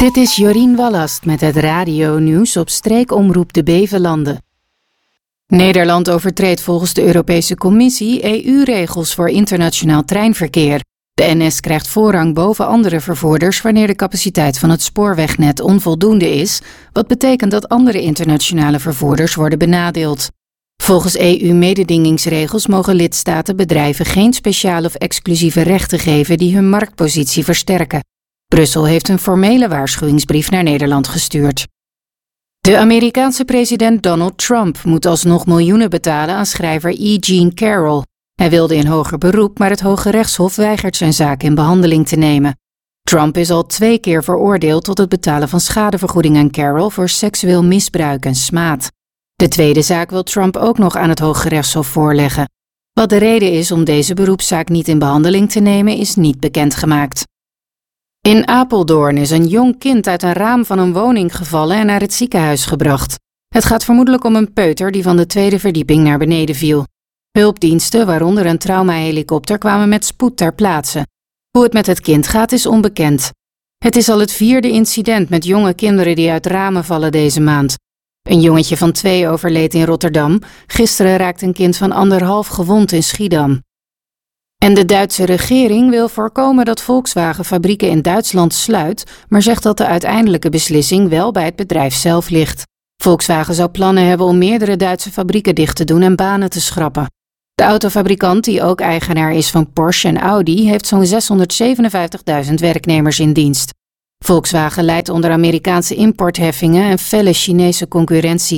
Dit is Jorien Wallast met het radio-nieuws op streekomroep De Bevelanden. Nederland overtreedt volgens de Europese Commissie EU-regels voor internationaal treinverkeer. De NS krijgt voorrang boven andere vervoerders wanneer de capaciteit van het spoorwegnet onvoldoende is, wat betekent dat andere internationale vervoerders worden benadeeld. Volgens EU-mededingingsregels mogen lidstaten bedrijven geen speciale of exclusieve rechten geven die hun marktpositie versterken. Brussel heeft een formele waarschuwingsbrief naar Nederland gestuurd. De Amerikaanse president Donald Trump moet alsnog miljoenen betalen aan schrijver E. Jean Carroll. Hij wilde in hoger beroep, maar het Hoge Rechtshof weigert zijn zaak in behandeling te nemen. Trump is al 2 keer veroordeeld tot het betalen van schadevergoeding aan Carroll voor seksueel misbruik en smaad. De tweede zaak wil Trump ook nog aan het Hoge Rechtshof voorleggen. Wat de reden is om deze beroepszaak niet in behandeling te nemen, is niet bekendgemaakt. In Apeldoorn is een jong kind uit een raam van een woning gevallen en naar het ziekenhuis gebracht. Het gaat vermoedelijk om een peuter die van de 2e verdieping naar beneden viel. Hulpdiensten, waaronder een traumahelikopter, kwamen met spoed ter plaatse. Hoe het met het kind gaat is onbekend. Het is al het 4e incident met jonge kinderen die uit ramen vallen deze maand. Een jongetje van 2 overleed in Rotterdam. Gisteren raakte een kind van 1,5 gewond in Schiedam. En de Duitse regering wil voorkomen dat Volkswagen fabrieken in Duitsland sluit, maar zegt dat de uiteindelijke beslissing wel bij het bedrijf zelf ligt. Volkswagen zou plannen hebben om meerdere Duitse fabrieken dicht te doen en banen te schrappen. De autofabrikant, die ook eigenaar is van Porsche en Audi, heeft zo'n 657.000 werknemers in dienst. Volkswagen lijdt onder Amerikaanse importheffingen en felle Chinese concurrentie.